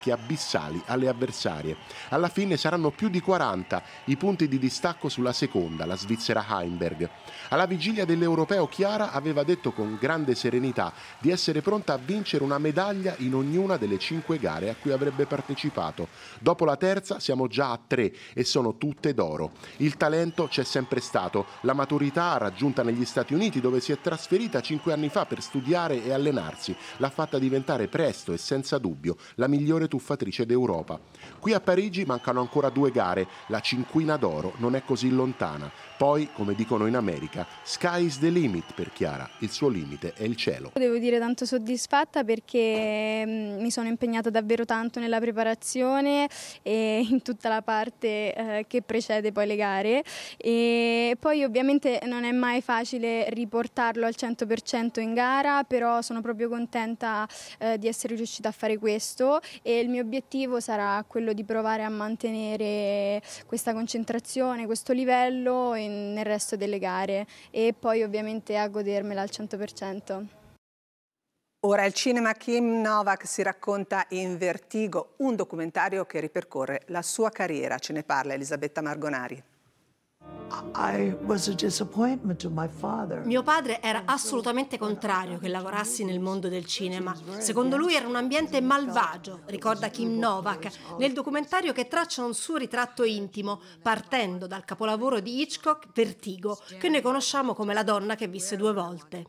abissali alle avversarie. Alla fine saranno più di 40 i punti di distacco sulla seconda, la svizzera Heimberg. Alla vigilia dell'Europeo Chiara aveva detto con grande serenità di essere pronta a vincere una medaglia in ognuna delle 5 gare a cui avrebbe partecipato. Dopo la terza siamo già a 3 e sono tutte d'oro. Il talento c'è sempre stato, la maturità raggiunta negli Stati Uniti, dove si è trasferita 5 anni fa per studiare e allenarsi, l'ha fatta diventare presto e senza dubbio la migliore tuffatrice d'Europa. Qui a Parigi mancano ancora 2 gare, la 5ª d'oro non è così lontana. Poi, come dicono in America, sky is the limit per Chiara, il suo limite è il cielo. Devo dire tanto soddisfatta perché mi sono impegnata davvero tanto nella preparazione e in tutta la parte che precede poi le gare, e poi ovviamente non è mai facile riportarlo al 100% in gara, però sono proprio contenta di essere riuscita a fare questo, e il mio obiettivo sarà quello di provare a mantenere questa concentrazione, questo livello nel resto delle gare, e poi ovviamente a godermela al 100%. Ora al cinema Kim Novak si racconta in Vertigo, un documentario che ripercorre la sua carriera. Ce ne parla Elisabetta Margonari. Mio padre era assolutamente contrario che lavorassi nel mondo del cinema. Secondo lui era un ambiente malvagio, ricorda Kim Novak, nel documentario che traccia un suo ritratto intimo, partendo dal capolavoro di Hitchcock, Vertigo, che noi conosciamo come La donna che visse 2 volte.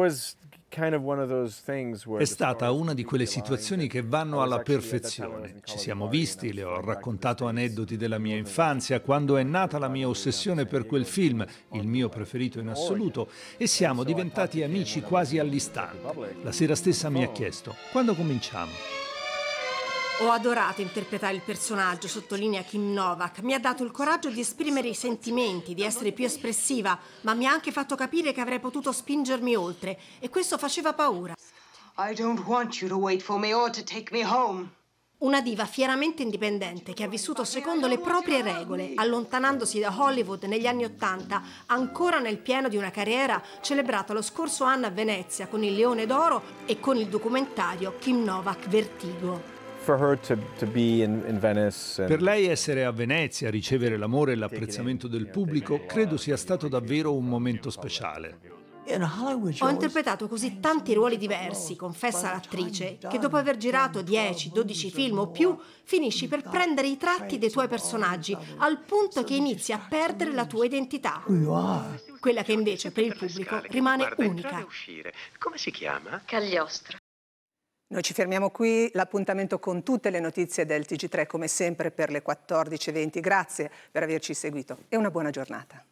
È stata una di quelle situazioni che vanno alla perfezione. Ci siamo visti, le ho raccontato aneddoti della mia infanzia, quando è nata la mia ossessione per quel film, il mio preferito in assoluto, e siamo diventati amici quasi all'istante. La sera stessa mi ha chiesto: quando cominciamo? Ho adorato interpretare il personaggio, sottolinea Kim Novak. Mi ha dato il coraggio di esprimere i sentimenti, di essere più espressiva, ma mi ha anche fatto capire che avrei potuto spingermi oltre, e questo faceva paura. I don't want you to wait for me or to take me home. Una diva fieramente indipendente che ha vissuto secondo le proprie regole, allontanandosi da Hollywood negli anni '80, ancora nel pieno di una carriera celebrata lo scorso anno a Venezia con il Leone d'Oro e con il documentario Kim Novak Vertigo. Per lei essere a Venezia, ricevere l'amore e l'apprezzamento del pubblico, credo sia stato davvero un momento speciale. Ho interpretato così tanti ruoli diversi, confessa l'attrice, che dopo aver girato 10-12 film o più, finisci per prendere i tratti dei tuoi personaggi, al punto che inizi a perdere la tua identità. Quella che invece per il pubblico rimane unica. Come si chiama? Cagliostro. Noi ci fermiamo qui, l'appuntamento con tutte le notizie del TG3 come sempre per le 14:20. Grazie per averci seguito e una buona giornata.